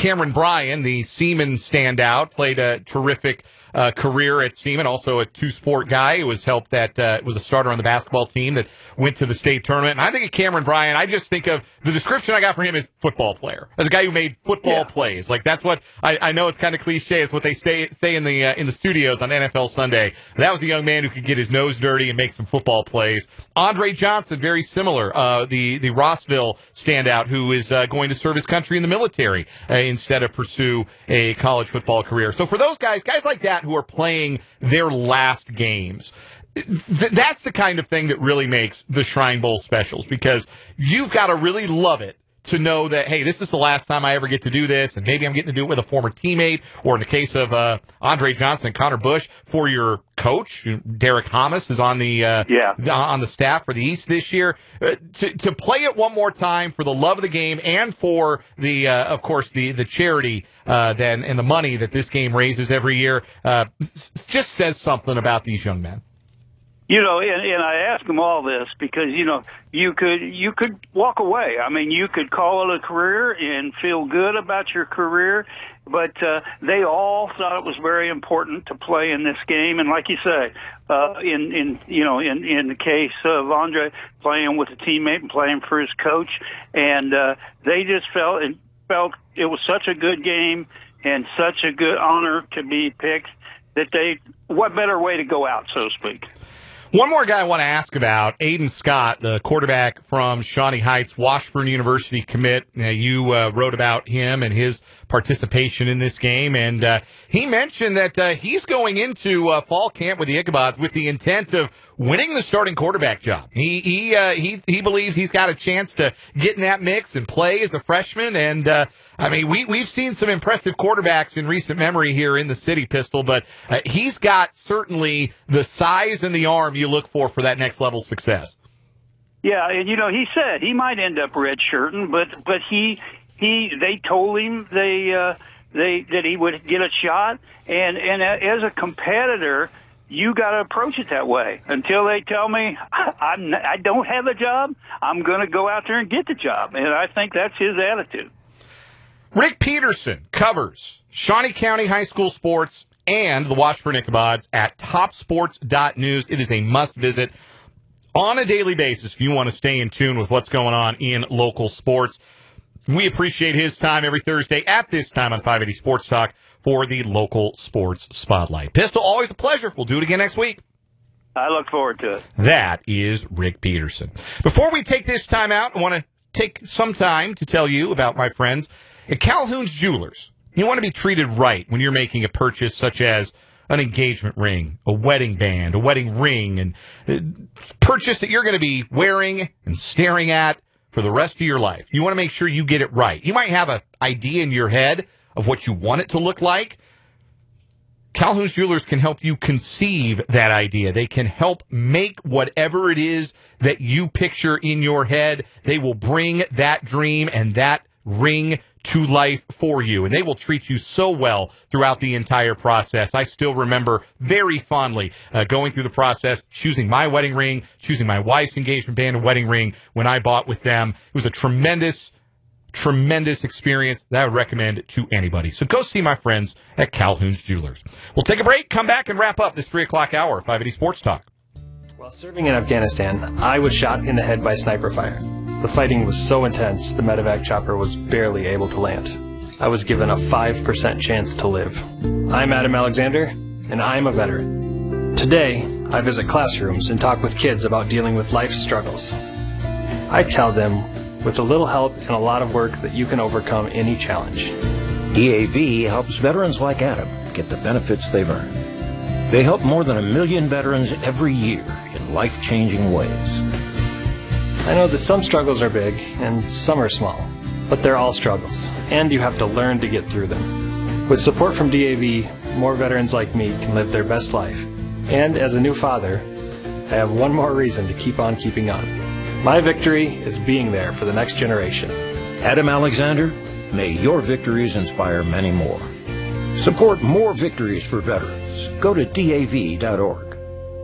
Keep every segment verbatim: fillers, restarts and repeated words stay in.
Cameron Bryan, the Seaman standout, played a terrific uh, career at Seaman, also a two-sport guy who was helped that uh, was a starter on the basketball team that went to the state tournament. And I think of Cameron Bryan, I just think of the description I got for him as football player, as a guy who made football yeah. plays. Like that's what I, I know it's kind of cliche. It's what they say, say in the uh, in the studios on N F L Sunday. That was a young man who could get his nose dirty and make some football plays. Andre Johnson, very similar, uh, the the Rossville standout who is uh, going to serve his country in the military uh, instead of pursue a college football career. So for those guys, guys like that who are playing their last games, th- that's the kind of thing that really makes the Shrine Bowl specials, because you've got to really love it to know that, hey, this is the last time I ever get to do this, and maybe I'm getting to do it with a former teammate, or in the case of uh, Andre Johnson and Connor Bush, for your coach, Derek Hamas is on the uh, yeah. on the staff for the East this year. Uh, to to play it one more time for the love of the game and for the uh, of course the the charity uh, then and the money that this game raises every year uh, just says something about these young men. You know, and, and I ask them all this because, you know, you could you could walk away. I mean, you could call it a career and feel good about your career, but uh, they all thought it was very important to play in this game. And like you say, uh, in, in you know, in, in the case of Andre, playing with a teammate and playing for his coach, and uh, they just felt it, felt it was such a good game and such a good honor to be picked that they, what better way to go out, so to speak. One more guy I want to ask about, Aiden Scott, the quarterback from Shawnee Heights, Washburn University commit. Now, you uh, wrote about him and his participation in this game, and uh, he mentioned that uh, he's going into uh, fall camp with the Ichabods with the intent of winning the starting quarterback job. He he uh, he he believes he's got a chance to get in that mix and play as a freshman. And uh, I mean, we we've seen some impressive quarterbacks in recent memory here in the city, Pistol, but uh, he's got certainly the size and the arm you look for for that next level success. Yeah, and you know, he said he might end up redshirting, but but he he they told him they uh, they that he would get a shot, and and as a competitor, you got to approach it that way. Until they tell me I'm, I don't have a job, I'm going to go out there and get the job. And I think that's his attitude. Rick Peterson covers Shawnee County High School sports and the Washburn Ichabods at top sports dot news. It is a must visit on a daily basis if you want to stay in tune with what's going on in local sports. We appreciate his time every Thursday at this time on five eighty Sports Talk for the local sports spotlight. Pistol, always a pleasure. We'll do it again next week. I look forward to it. That is Rick Peterson. Before we take this time out, I want to take some time to tell you about my friends at Calhoun's Jewelers. You want to be treated right when you're making a purchase such as an engagement ring, a wedding band, a wedding ring, and a purchase that you're going to be wearing and staring at for the rest of your life. You want to make sure you get it right. You might have an idea in your head of what you want it to look like. Calhoun's Jewelers can help you conceive that idea. They can help make whatever it is that you picture in your head. They will bring that dream and that ring to life for you, and they will treat you so well throughout the entire process. I still remember very fondly uh, going through the process, choosing my wedding ring, choosing my wife's engagement band and wedding ring when I bought with them. It was a tremendous, tremendous experience that I would recommend to anybody. So go see my friends at Calhoun's Jewelers. We'll take a break, come back, and wrap up this three o'clock hour of five eighty Sports Talk. While serving in Afghanistan, I was shot in the head by sniper fire. The fighting was so intense, the medevac chopper was barely able to land. I was given a five percent chance to live. I'm Adam Alexander, and I'm a veteran. Today, I visit classrooms and talk with kids about dealing with life's struggles. I tell them, with a little help and a lot of work, that you can overcome any challenge. D A V helps veterans like Adam get the benefits they've earned. They help more than a million veterans every year in life-changing ways. I know that some struggles are big and some are small, but they're all struggles, and you have to learn to get through them. With support from D A V, more veterans like me can live their best life. And as a new father, I have one more reason to keep on keeping on. My victory is being there for the next generation. Adam Alexander, may your victories inspire many more. Support more victories for veterans. Go to D A V dot org.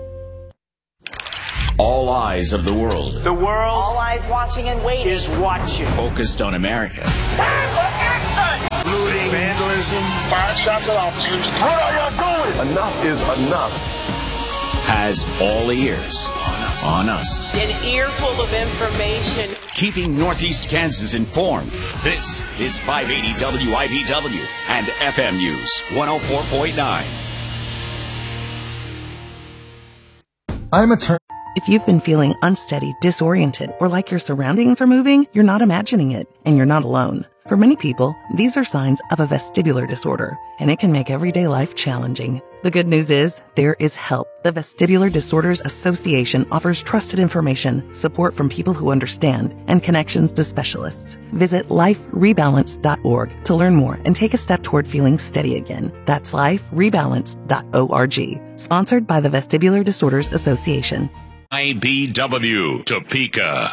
All eyes of the world. The world. All eyes watching and waiting. Is watching. Focused on America. Time for action! Blue possession, fired shots at officers. What are y'all doing? Enough is enough. Has all ears on us. On us. An earful of information. Keeping Northeast Kansas informed. This is five eighty W I B W and F M News one oh four point nine. I'm a turn. If you've been feeling unsteady, disoriented, or like your surroundings are moving, you're not imagining it, and you're not alone. For many people, these are signs of a vestibular disorder, and it can make everyday life challenging. The good news is, there is help. The Vestibular Disorders Association offers trusted information, support from people who understand, and connections to specialists. Visit life rebalance dot org to learn more and take a step toward feeling steady again. That's life rebalance dot org. Sponsored by the Vestibular Disorders Association. I B W, Topeka.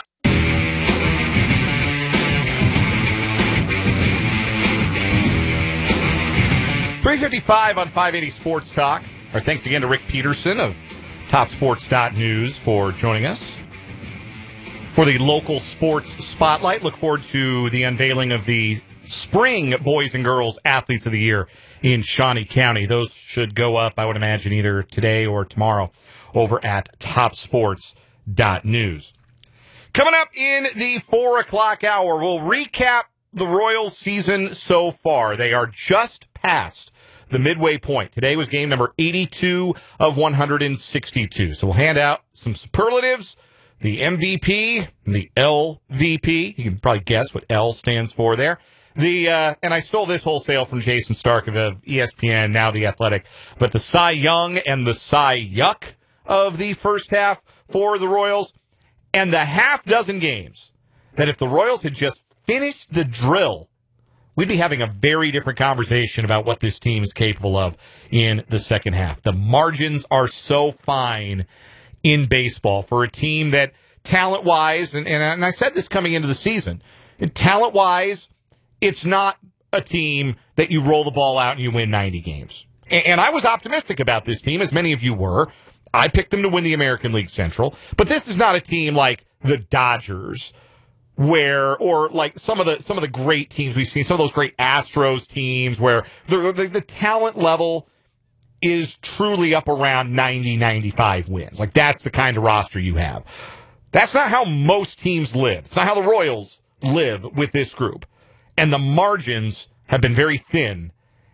three fifty-five on five eighty Sports Talk. Our thanks again to Rick Peterson of top sports dot news for joining us for the local sports spotlight. Look forward to the unveiling of the spring Boys and Girls Athletes of the Year in Shawnee County. Those should go up, I would imagine, either today or tomorrow over at top sports dot news. Coming up in the four o'clock hour, we'll recap the Royals season so far. They are just past the midway point. Today was game number eighty-two of one hundred sixty-two. So we'll hand out some superlatives, the M V P, and the L V P. You can probably guess what L stands for there. The uh, and I stole this wholesale from Jason Stark of E S P N, now The Athletic. But the Cy Young and the Cy Yuck of the first half for the Royals, and the half dozen games that if the Royals had just finished the drill, we'd be having a very different conversation about what this team is capable of in the second half. The margins are so fine in baseball for a team that talent-wise, and, and, and I said this coming into the season, talent-wise, it's not a team that you roll the ball out and you win ninety games. And, and I was optimistic about this team, as many of you were. I picked them to win the American League Central. But this is not a team like the Dodgers, where, or like some of the some of the great teams we've seen, some of those great Astros teams, where the, the, the talent level is truly up around ninety, ninety-five wins. Like, that's the kind of roster you have. That's not how most teams live. It's not how the Royals live with this group. And the margins have been very thin,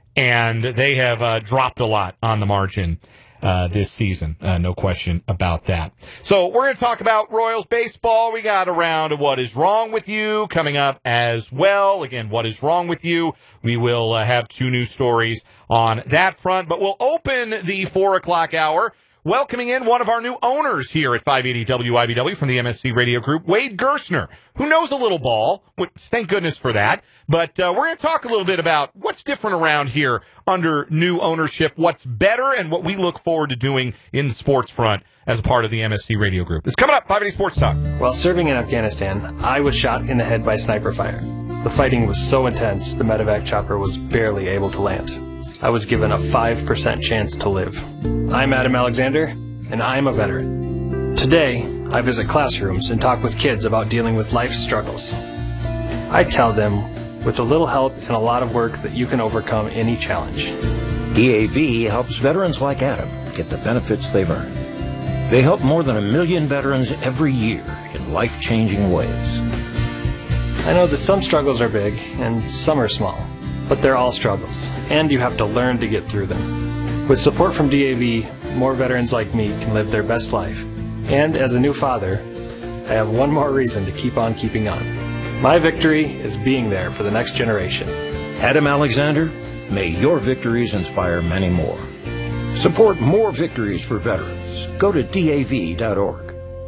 and they have uh, dropped a lot on the margin Uh, this season. Uh, no question about that. So we're going to talk about Royals baseball. We got a round of What Is Wrong With You coming up as well. Again, What Is Wrong With You? We will uh, have two new stories on that front, but we'll open the four o'clock hour welcoming in one of our new owners here at five eighty W I B W from the M S C Radio Group, Wade Gerstner, who knows a little ball. Which, thank goodness for that. But uh, we're going to talk a little bit about what's different around here under new ownership, what's better, and what we look forward to doing in the sports front as a part of the M S C Radio Group. It's coming up, five eighty Sports Talk. While serving in Afghanistan, I was shot in the head by sniper fire. The fighting was so intense, the medevac chopper was barely able to land. I was given a five percent chance to live. I'm Adam Alexander, and I'm a veteran. Today, I visit classrooms and talk with kids about dealing with life's struggles. I tell them, with a little help and a lot of work, that you can overcome any challenge. D A V helps veterans like Adam get the benefits they've earned. They help more than a million veterans every year in life-changing ways. I know that some struggles are big and some are small, but they're all struggles, and you have to learn to get through them. With support from D A V, more veterans like me can live their best life. And as a new father, I have one more reason to keep on keeping on. My victory is being there for the next generation. Adam Alexander, may your victories inspire many more. Support more victories for veterans. Go to D A V dot org.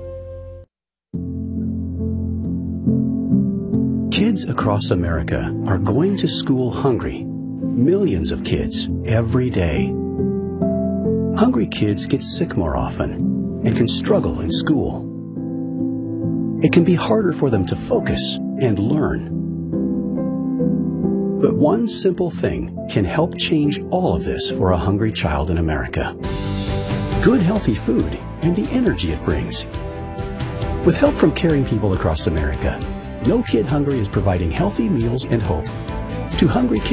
Kids across America are going to school hungry. Millions of kids every day. Hungry kids get sick more often and can struggle in school. It can be harder for them to focus and learn. But one simple thing can help change all of this for a hungry child in America. Good healthy food and the energy it brings. With help from caring people across America, No Kid Hungry is providing healthy meals and hope to hungry kids.